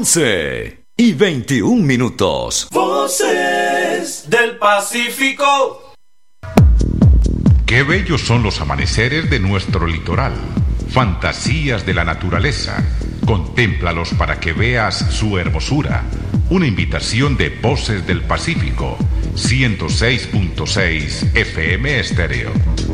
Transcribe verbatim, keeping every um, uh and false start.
once y veintiún minutos. Voces del Pacífico. Qué bellos son los amaneceres de nuestro litoral. Fantasías de la naturaleza. Contémplalos para que veas su hermosura. Una invitación de Voces del Pacífico. ciento seis punto seis F M Estéreo.